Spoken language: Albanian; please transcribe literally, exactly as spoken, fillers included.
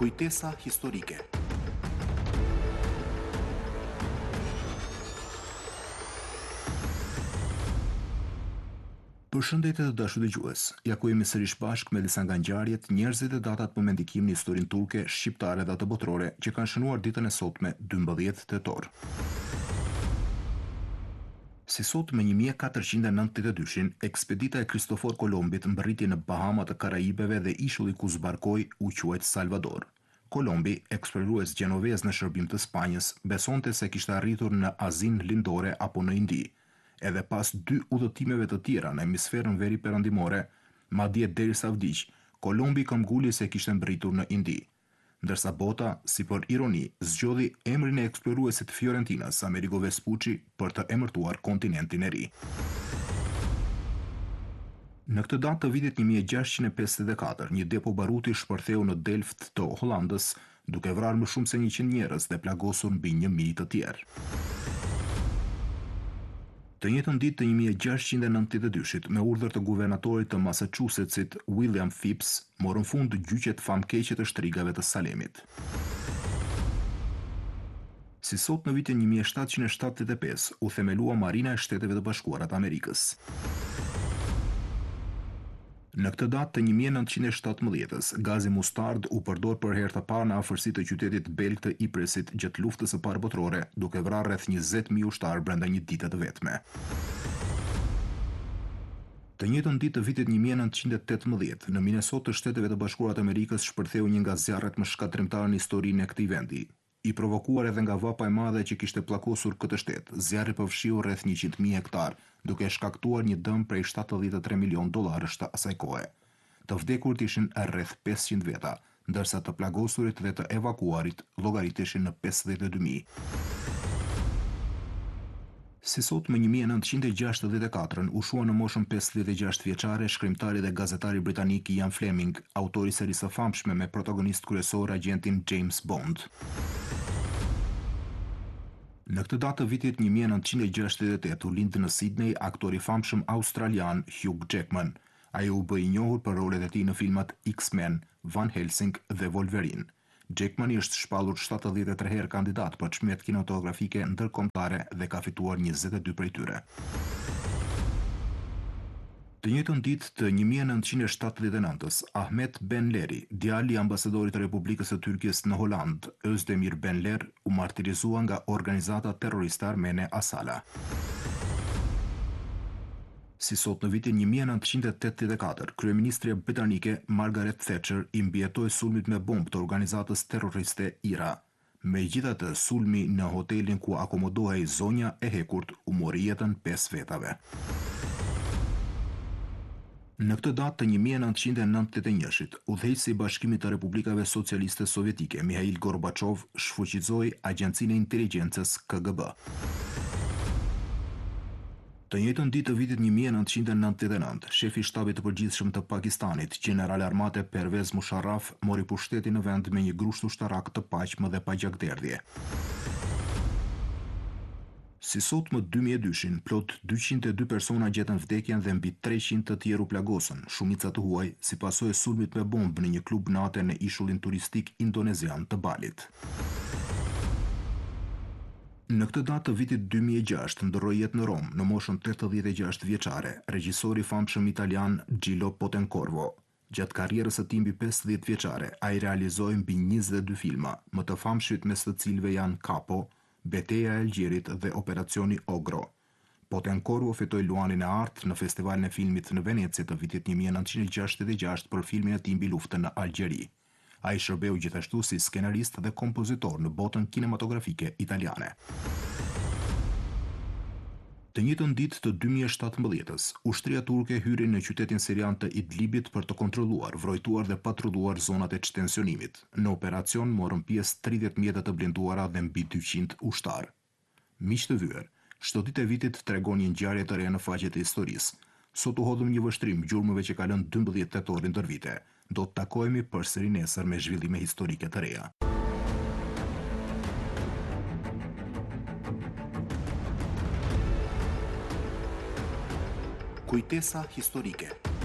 Kujtesa historike. Përshëndetje të dashur dëgjues. Ja ku jemi sërish bashkë me disa nga ngjarjet, njerëzit e datat për mendikim në historinë turke, shqiptare dhe atë botërore që kanë shënuar ditën e sotme, dymbëdhjetë tetor. Si sot me një mijë e katërqind e nëntëdhjetë e dy-shin, ekspedita e Kristofor Kolombit mbërriti në Bahamat të Karaibeve dhe ishulli ku zbarkoi u quajt Salvador. Kolombi, eksplorues gjenovez në shërbim të Spanjës, besonte se kishte arritur në Azinë Lindore apo në Indi. Edhe pas dy udhëtimeve të tjera në hemisferën veri perëndimore, madje derisa vdiq, Kolombi këmbguli se kishte mbërritur në Indi. Ndërsa bota, si për ironi, zgjodhi emrin e eksploruesit Fiorentinas, Amerigo Vespucci, për të emërtuar kontinentin e ri. Në këtë datë të vitit një mijë e gjashtëqind e pesëdhjetë e katër, një depo baruti shpërtheu në Delft të Hollandës, duke vrarë më shumë se njëqind njerëz dhe plagosur mbi një mijë të tjerë. Të njëjtën ditë të një mijë e gjashtëqind e nëntëdhjetë e dy-shit, me urdhër të guvernatorit të Massachusettsit, William Phips, morën fund gjyqet famkeqe të shtrigave të Salemit. Si sot në vitin një mijë e shtatëqind e shtatëdhjetë e pesë, u themelua Marina e Shteteve të Bashkuara të Amerikës. Në këtë datë të një mijë e nëntëqind e shtatëmbëdhjetës, gazi mustard u përdor për herë të parë në afërsi të qytetit belg të Ypressit gjatë luftës së parë botërore, duke vrarë rreth njëzet mijë ushtarë brenda një dite të vetme. Të njëjtën ditë të vitit një mijë e nëntëqind e tetëmbëdhjetë, në Minnesota të Shteteve të Bashkuara të Amerikës shpërtheu një nga zjarret më shkatrimtar në historinë e këtij vendi. I provokuar edhe nga vapa e madhe që kishte pllakosur këtë shtet, zjarri përfshiu rreth njëqind mijë hektar, duke shkaktuar një dëm prej shtatëdhjetë e tre milion dollarësh të asaj kohe. Të vdekurit ishin rreth pesëqind veta, ndërsa të plagosurit dhe të evakuarit llogariteshin në pesëdhjetë e dy mijë. Si sot me një mijë e nëntëqind e gjashtëdhjetë e katër, u shua në moshën pesëdhjetë e gjashtë vjeçare shkrimtari dhe gazetari britanik Ian Fleming, autori i serisë së famshme me protagonist kryesor agjentin James Bond. Në këtë datë të vitit një mijë e nëntëqind e gjashtëdhjetë e tetë u lindi në Sydney aktori i famshëm australian Hugh Jackman. Ai u bë i njohur për rolet e tij në filmat X-Men, Van Helsing dhe Wolverine. Jackman është shpallur shtatëdhjetë e tre herë kandidat për çmimet kinematografike ndërkombëtare dhe ka fituar njëzet e dy prej tyre. Të njëjtën ditë të një mijë e nëntëqind e shtatëdhjetë e nëntës, Ahmet Benleri, djali i ambasadorit të Republikës së Turqisë në Holandë, Özdemir Benler, u martirizua nga organizata terroriste armene Asala. Si sot në vitin një mijë e nëntëqind e tetëdhjetë e katër, kryeministria britanike Margaret Thatcher i mbijetoi sulmit me bombë të organizatës terroriste IRA. Megjithatë, sulmi në hotelin ku akomodohej zonja e hekurt u mori jetën pesë vetave. Në këtë datë të një mijë e nëntëqind e nëntëdhjetë e njëshit, udhëheqësi i Bashkimit të Republikave Socialiste Sovjetike, Mikhail Gorbaçov, shfuqizoi Agjencinë e Inteligjencës K G B. Të njëjtën ditë të vitit një mijë e nëntëqind e nëntëdhjetë e nëntë, shefi i shtabit të përgjithshëm të Pakistanit, General Armate Pervez Musharraf, mori pushtetin në vend me një grusht ushtarak të paqëm dhe pa gjakderdhje. Si sot më dy mijë e dy-shin, plot dyqind e dy persona gjetën vdekjen dhe mbi treqind të tjerë u plagosën, shumica të huaj, si pasojë e sulmit me bombë në një klub nate në ishullin turistik indonezian të Balit. Në këtë datë të vitit dy mijë e gjashtë ndroi jetë në Rom, në moshën tetëdhjetë e gjashtë vjeçare, regjisori i famshëm italian Gillo Pontecorvo. Gjatë karrierës së tij mbi pesëdhjetë vjeçare, ai realizoi mbi njëzet e dy filma, më të famshit mes të cilëve janë Capo, Beteja e Algjerit dhe Operacioni Ogro. Pontecorvo fitoi Luanin e Artë në Festivalin e Filmit në Venecë të vitit një mijë e nëntëqind e gjashtëdhjetë e gjashtë për filmin e tij mbi luftën në Algjeri. Ai shërbeu gjithashtu si skenarist dhe kompozitor në botën kinematografike italiane. Të njëjtën ditë të dy mijë e shtatëmbëdhjetës, ushtria turke hyri në qytetin sirian të Idlibit për të kontrolluar, vrojtuar dhe patrulluar zonat e çtensionimit. Në operacion morën pjesë tridhjetë mjete të blinduara dhe mbi dyqind ushtar. Miq të vyer, çdo ditë e vitit tregon një ngjarje të re në faqet e historisë. Sot u hodhëm një vështrim gjurmëve që ka lënë dymbëdhjetë tetorin ndër vite. Do të takohemi përsëri nesër me zhvillime historike të reja. Kujtesa historike.